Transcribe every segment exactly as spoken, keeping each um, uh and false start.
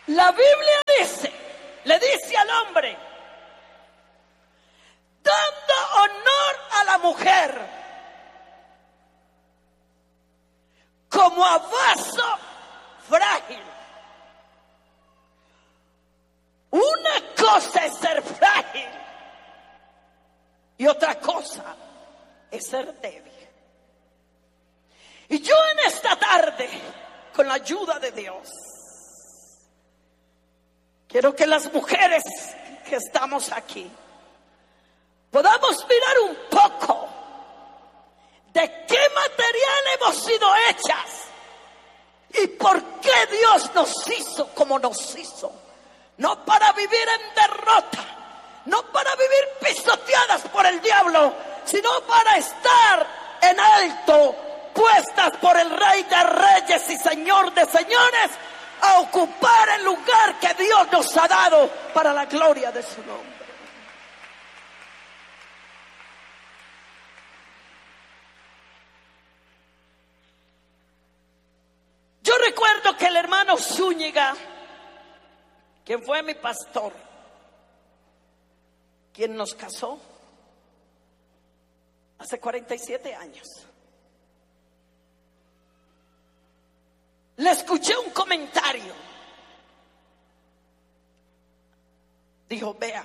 La Biblia dice, le dice al hombre, dando honor a la mujer como a vaso frágil. Una cosa es ser frágil y otra cosa es ser débil. Y yo en esta tarde, con la ayuda de Dios, quiero que las mujeres que estamos aquí podamos mirar un poco de qué material hemos sido hechas y por qué Dios nos hizo como nos hizo. No para vivir en derrota, no para vivir pisoteadas por el diablo, sino para estar en alto, puestas por el Rey de Reyes y Señor de Señores, a ocupar el lugar que Dios nos ha dado para la gloria de su nombre. Yo recuerdo que el hermano Zúñiga, quien fue mi pastor, quien nos casó hace cuarenta y siete años, le escuché un comentario. Dijo, vea,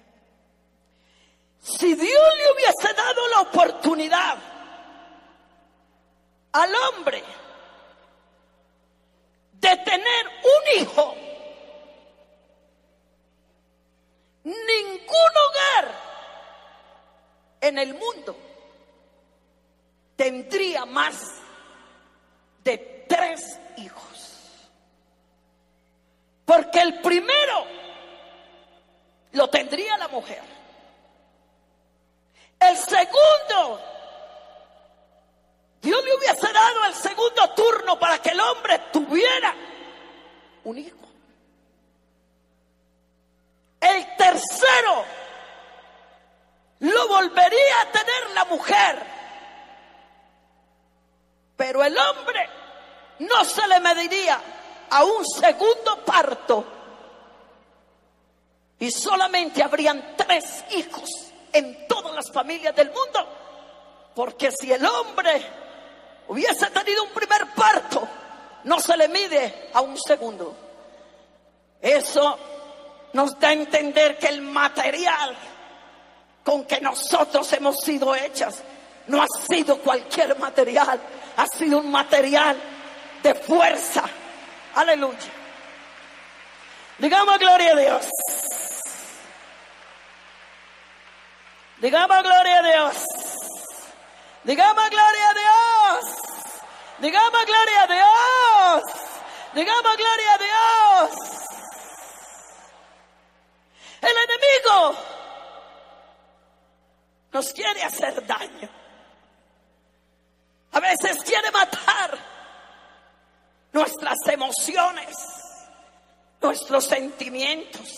si Dios le hubiese dado la oportunidad al hombre de tener un hijo, ningún hogar en el mundo tendría más de tres hijos, porque el primero lo tendría la mujer, el segundo Dios le hubiese dado el segundo turno para que el hombre tuviera un hijo, el tercero lo volvería a tener la mujer, pero el hombre no se le mediría a un segundo parto y solamente habrían tres hijos en todas las familias del mundo, porque si el hombre hubiese tenido un primer parto, no se le mide a un segundo. Eso nos da a entender que el material con que nosotros hemos sido hechas no ha sido cualquier material, ha sido un material de fuerza. Aleluya. Digamos gloria a Dios. Digamos gloria a Dios. Digamos gloria a Dios. Digamos gloria a Dios. Digamos gloria a Dios. El enemigo nos quiere hacer daño. A veces quiere matar nuestras emociones, nuestros sentimientos.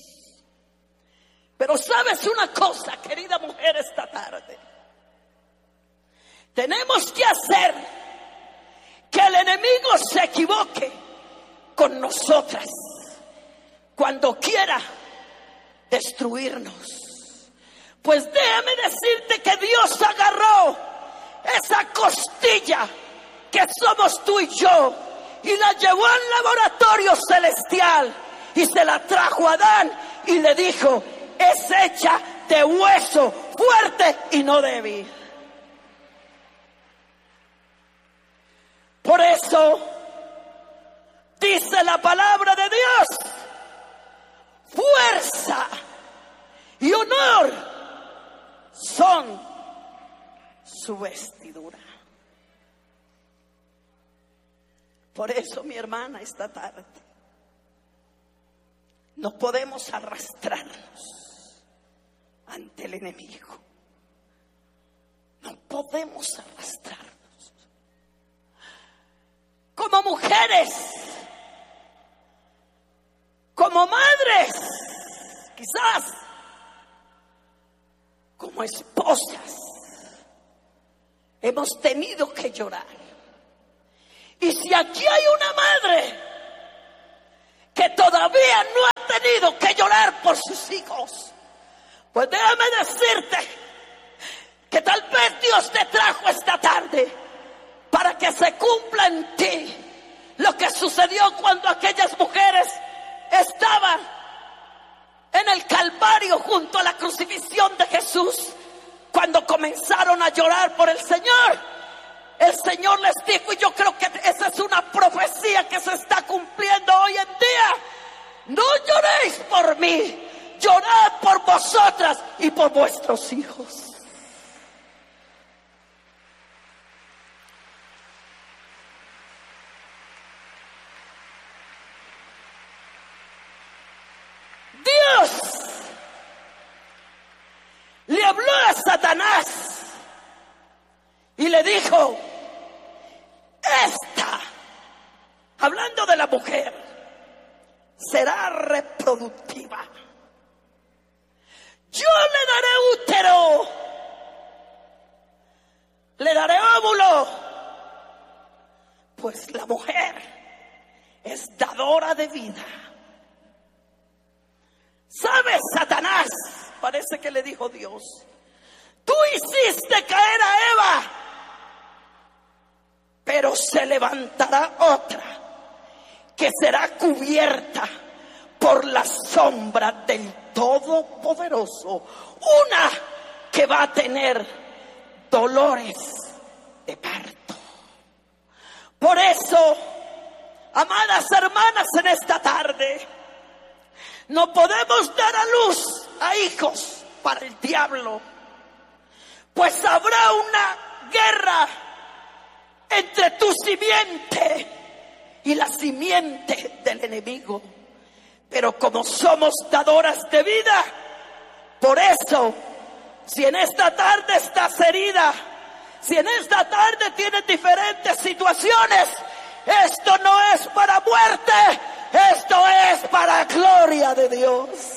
Pero sabes una cosa, querida mujer, esta tarde. Tenemos que hacer que el enemigo se equivoque con nosotras cuando quiera destruirnos. Pues déjame decirte que Dios agarró esa costilla que somos tú y yo y la llevó al laboratorio celestial y se la trajo a Adán y le dijo: es hecha de hueso fuerte y no débil. Por eso dice la palabra de Dios: fuerza y honor son su vestidura. Por eso, mi hermana, esta tarde no podemos arrastrarnos ante el enemigo. No podemos arrastrarnos. Como mujeres, como madres, quizás como esposas, hemos tenido que llorar. Y si aquí hay una madre que todavía día no ha tenido que llorar por sus hijos, pues déjame decirte que tal vez Dios te trajo esta tarde para que se cumpla en ti lo que sucedió cuando aquellas mujeres estaban en el Calvario junto a la crucifixión de Jesús. Cuando comenzaron a llorar por el Señor, el Señor les dijo, y yo creo que esa es una profecía que se está cumpliendo hoy en día: no lloréis por mí, llorad por vosotras y por vuestros hijos. Dios le habló a Satanás y le dijo: esta, hablando de la mujer, será reproductiva. Yo le daré útero, le daré óvulo, pues la mujer es dadora de vida. ¿Sabes, Satanás? Parece que le dijo Dios: tú hiciste caer a Eva, pero se levantará otra que será cubierta por la sombra del Todopoderoso, una que va a tener dolores de parto. Por eso, amadas hermanas, en esta tarde no podemos dar a luz a hijos para el diablo, pues habrá una guerra entre tu simiente y la simiente del enemigo. Pero como somos dadoras de vida, por eso, si en esta tarde estás herida, si en esta tarde tienes diferentes situaciones, esto no es para muerte, esto es para gloria de Dios.